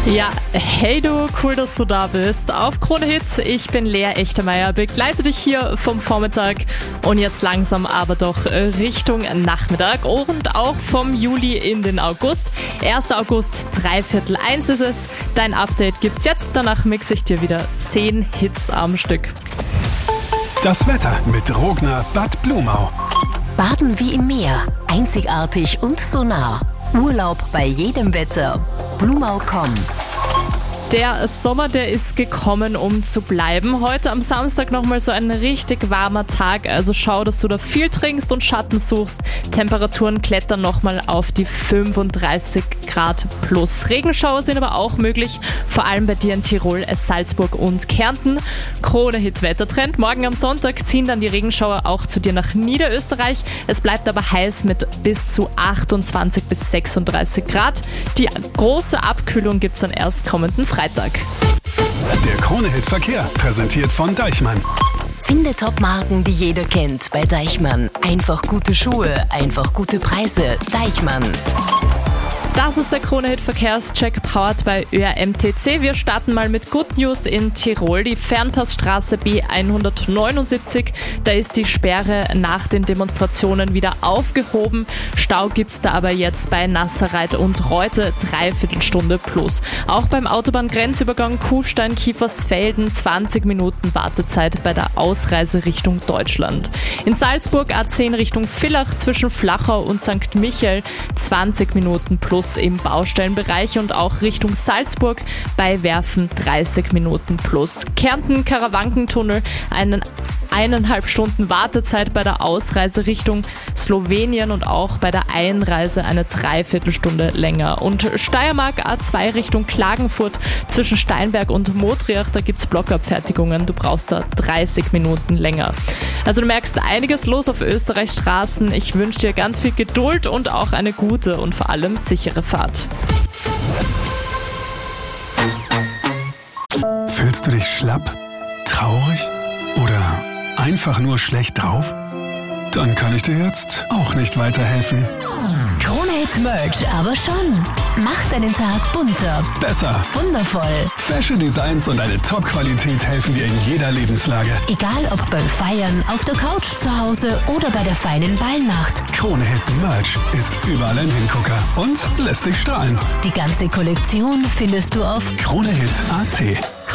Ja, hey du, cool, dass du da bist. Auf Krone Hit, ich bin Lea Echtermeier, begleite dich hier vom Vormittag und jetzt langsam aber doch Richtung Nachmittag und auch vom Juli in den August. 1. August, 1:15 ist es. Dein Update gibt's jetzt, danach mixe ich dir wieder 10 Hits am Stück. Das Wetter mit Rogner Bad Blumau. Baden wie im Meer, einzigartig und so nah. Urlaub bei jedem Wetter. Blumau.com. Der Sommer, der ist gekommen, um zu bleiben. Heute am Samstag nochmal so ein richtig warmer Tag. Also schau, dass du da viel trinkst und Schatten suchst. Temperaturen klettern nochmal auf die 35 Grad plus. Regenschauer sind aber auch möglich, vor allem bei dir in Tirol, Salzburg und Kärnten. Krone Hit Wettertrend. Morgen am Sonntag ziehen dann die Regenschauer auch zu dir nach Niederösterreich. Es bleibt aber heiß mit bis zu 28 bis 36 Grad. Die große Abkühlung gibt's dann erst kommenden Freitag. Der Krone Hit Verkehr, präsentiert von Deichmann. Finde Top-Marken, die jeder kennt, bei Deichmann. Einfach gute Schuhe, einfach gute Preise. Deichmann. Das ist der Krone Hit Verkehrscheck powered bei ÖRMTC. Wir starten mal mit Good News in Tirol. Die Fernpassstraße B179, da ist die Sperre nach den Demonstrationen wieder aufgehoben. Stau gibt's da aber jetzt bei Nasserreit und Reute 3/4 Stunde plus. Auch beim Autobahngrenzübergang Kufstein-Kiefersfelden 20 Minuten Wartezeit bei der Ausreise Richtung Deutschland. In Salzburg A10 Richtung Villach zwischen Flachau und St. Michael 20 Minuten plus im Baustellenbereich und auch Richtung Salzburg bei Werfen 30 Minuten plus. Kärnten Karawankentunnel, 1,5 Stunden Wartezeit bei der Ausreise Richtung Slowenien und auch bei der Einreise eine 3/4 Stunde länger. Und Steiermark A2 Richtung Klagenfurt zwischen Steinberg und Modriach, da gibt's Blockabfertigungen, du brauchst da 30 Minuten länger. Also du merkst einiges los auf Österreichs Straßen. Ich wünsche dir ganz viel Geduld und auch eine gute und vor allem sichere Fahrt. Fühlst du dich schlapp, traurig oder einfach nur schlecht drauf? Dann kann ich dir jetzt auch nicht weiterhelfen. Krone Hit Merch, aber schon. Macht deinen Tag bunter, Besser. wundervoll. Fashion Designs und eine Top-Qualität helfen dir in jeder Lebenslage. Egal ob beim Feiern, auf der Couch zu Hause oder bei der feinen Ballnacht. Krone Hit Merch ist überall ein Hingucker und lässt dich strahlen. Die ganze Kollektion findest du auf KroneHit.at